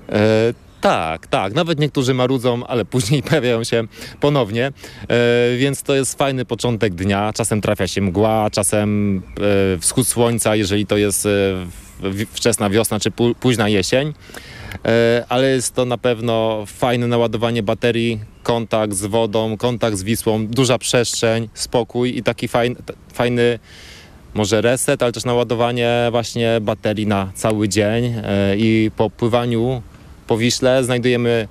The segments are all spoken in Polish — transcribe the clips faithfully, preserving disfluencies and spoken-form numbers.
E, tak, tak. Nawet niektórzy marudzą, ale później pojawiają się ponownie. E, więc to jest fajny początek dnia. Czasem trafia się mgła, czasem e, wschód słońca, jeżeli to jest e, w, wczesna wiosna czy pó, późna jesień. E, ale jest to na pewno fajne naładowanie baterii, kontakt z wodą, kontakt z Wisłą, duża przestrzeń, spokój i taki fajny, fajny może reset, ale też naładowanie właśnie baterii na cały dzień. E, I po pływaniu po Wiśle znajdujemy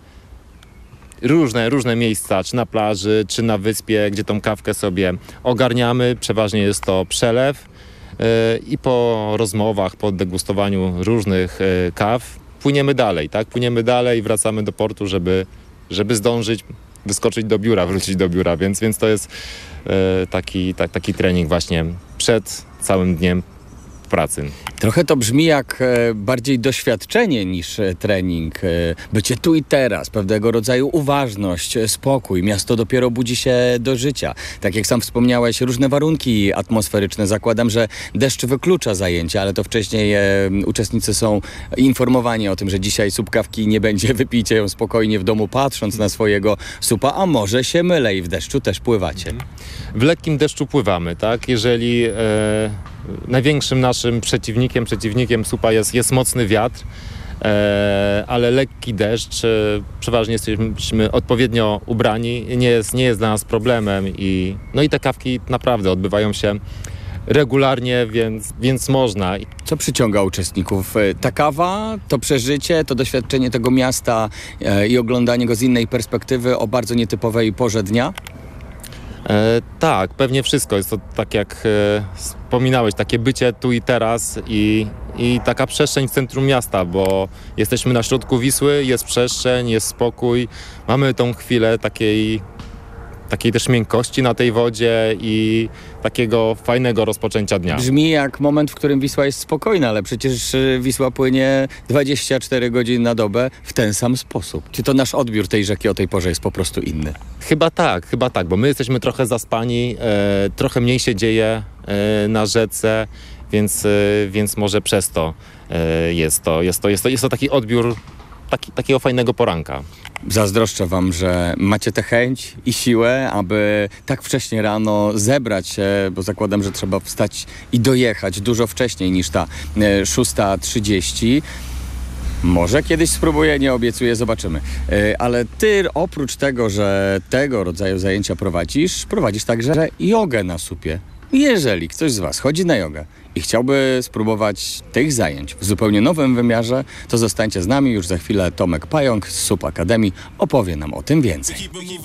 różne, różne miejsca, czy na plaży, czy na wyspie, gdzie tą kawkę sobie ogarniamy. Przeważnie jest to przelew yy, i po rozmowach, po degustowaniu różnych yy, kaw płyniemy dalej, tak? Płyniemy dalej i wracamy do portu, żeby, żeby zdążyć wyskoczyć do biura, wrócić do biura, więc, więc to jest yy, taki, tak, taki trening właśnie przed całym dniem pracy. Trochę to brzmi jak e, bardziej doświadczenie niż e, trening. E, bycie tu i teraz, pewnego rodzaju uważność, e, spokój. Miasto dopiero budzi się do życia. Tak jak sam wspomniałeś, różne warunki atmosferyczne. Zakładam, że deszcz wyklucza zajęcia, ale to wcześniej e, uczestnicy są informowani o tym, że dzisiaj sup kawki nie będzie. Wypijcie ją spokojnie w domu, patrząc na swojego supa, a może się mylę i w deszczu też pływacie. W lekkim deszczu pływamy, tak? Jeżeli e, największym naszym przeciwnikiem, przeciwnikiem supa jest, jest mocny wiatr, e, ale lekki deszcz, e, przeważnie jesteśmy odpowiednio ubrani, nie jest, nie jest dla nas problemem i, no i te kawki naprawdę odbywają się regularnie, więc, więc można. Co przyciąga uczestników? Ta kawa, to przeżycie, to doświadczenie tego miasta e, i oglądanie go z innej perspektywy o bardzo nietypowej porze dnia? E, tak, pewnie wszystko. Jest to tak jak e, wspominałeś, takie bycie tu i teraz i, i taka przestrzeń w centrum miasta, bo jesteśmy na środku Wisły, jest przestrzeń, jest spokój, mamy tą chwilę takiej, takiej też miękkości na tej wodzie i takiego fajnego rozpoczęcia dnia. Brzmi jak moment, w którym Wisła jest spokojna, ale przecież Wisła płynie dwadzieścia cztery godziny na dobę w ten sam sposób. Czy to nasz odbiór tej rzeki o tej porze jest po prostu inny? Chyba tak, chyba tak, bo my jesteśmy trochę zaspani, e, trochę mniej się dzieje e, na rzece, więc, e, więc może przez to, e, jest, to, jest, to, jest, to jest to taki odbiór taki, takiego fajnego poranka. Zazdroszczę wam, że macie tę chęć i siłę, aby tak wcześnie rano zebrać się, bo zakładam, że trzeba wstać i dojechać dużo wcześniej niż ta e, szósta trzydzieści. Może kiedyś spróbuję, nie obiecuję, zobaczymy. E, ale ty oprócz tego, że tego rodzaju zajęcia prowadzisz, prowadzisz także jogę na supie. Jeżeli ktoś z was chodzi na jogę i chciałby spróbować tych zajęć w zupełnie nowym wymiarze, to zostańcie z nami. Już za chwilę Tomek Pająk z Sup Akademii opowie nam o tym więcej.